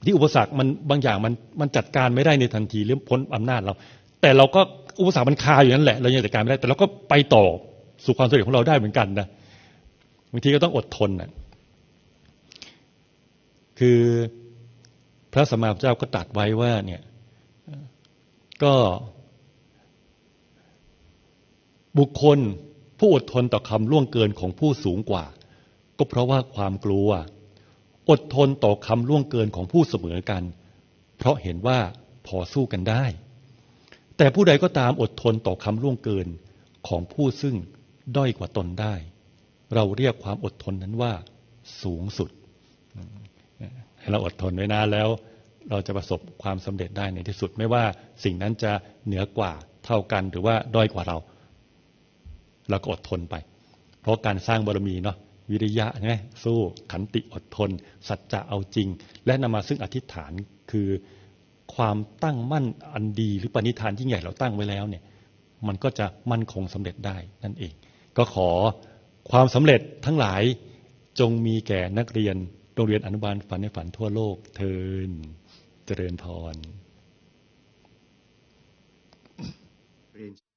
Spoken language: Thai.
ที่อุปสรรคมันบางอย่างมันจัดการไม่ได้ในทันทีหรือพ้นอำนาจเราแต่เราก็อุปสรรคมันคาอยู่นั่นแหละเรายังจัดการไม่ได้แต่เราก็ไปต่อสู่ความสำเร็จของเราได้เหมือนกันนะบางทีก็ต้องอดทนนะคือพระสัมมาสัมพุทธเจ้าก็ตรัสไว้ว่าเนี่ยก็บุคคลผู้อดทนต่อคำล่วงเกินของผู้สูงกว่าก็เพราะว่าความกลัวอดทนต่อคำล่วงเกินของผู้เสมอกันเพราะเห็นว่าพอสู้กันได้แต่ผู้ใดก็ตามอดทนต่อคำล่วงเกินของผู้ซึ่งด้อยกว่าตนได้เราเรียกความอดทนนั้นว่าสูงสุดให้เราอดทนไว้นานแล้วเราจะประสบความสำเร็จได้ในที่สุดไม่ว่าสิ่งนั้นจะเหนือกว่าเท่ากันหรือว่าด้อยกว่าเราก็อดทนไปเพราะการสร้างบารมีเนาะวิริยะไงสู้ขันติอดทนสัจจะเอาจริงและนำมาซึ่งอธิษฐานคือความตั้งมั่นอันดีหรือปณิธานยิ่งใหญ่เราตั้งไว้แล้วเนี่ยมันก็จะมั่นคงสำเร็จได้นั่นเองก็ขอความสำเร็จทั้งหลายจงมีแก่นักเรียนโรงเรียนอนุบาลฝันในฝันทั่วโลกเทินเจริญพร